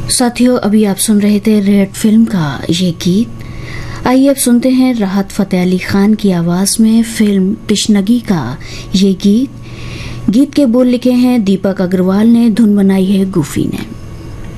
साथियों, अभी आप सुन रहे थे रेड फिल्म का ये गीत। आइए अब सुनते हैं राहत फतेह अली खान की आवाज में फिल्म तिश्नगी का ये गीत। गीत के बोल लिखे हैं दीपक अग्रवाल ने, धुन बनाई है गूफी ने।